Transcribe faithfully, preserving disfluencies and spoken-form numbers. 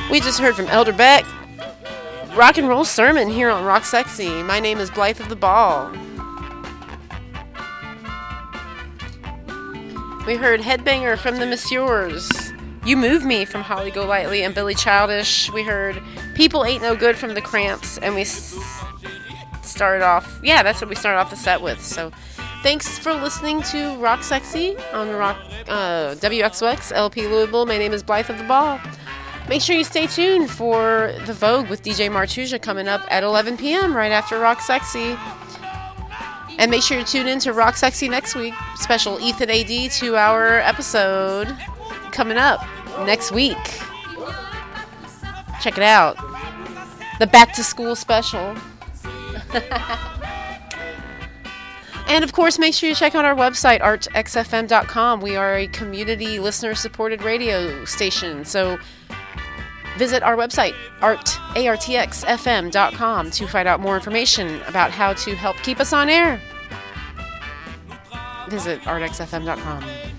We just heard from Elder Beck. Rock and roll sermon here on Rock Sexy. My name is Blythe of the Ball. We heard Headbanger from the Messieurs. You Move Me from Holly Golightly and Billy Childish. We heard People Ain't No Good from the Cramps. And we s- started off, yeah, that's what we started off the set with. So thanks for listening to Rock Sexy on Rock uh, W X O X L P Louisville. My name is Blythe of the Ball. Make sure you stay tuned for The Vogue with D J Martusia coming up at eleven p.m. right after Rock Sexy. And make sure you tune in to Rock Sexy next week. Special Ethan A D two-hour episode coming up next week. Check it out. The Back to School special. And of course, make sure you check out our website, art x f m dot com. We are a community listener-supported radio station. So visit our website, art x f m dot com, to find out more information about how to help keep us on air. Visit art x f m dot com.